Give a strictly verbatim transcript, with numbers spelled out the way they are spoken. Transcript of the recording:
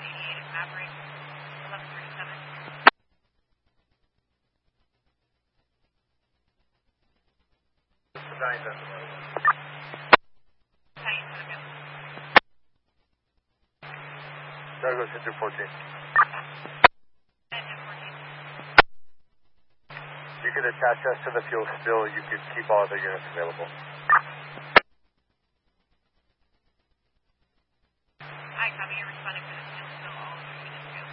eighty-eight at Maverick, eleven thirty-seven. nine decimal. Italian Cinema. Douglas into fourteen. Engine fourteen. You can attach us to the fuel still. You can keep all other units available.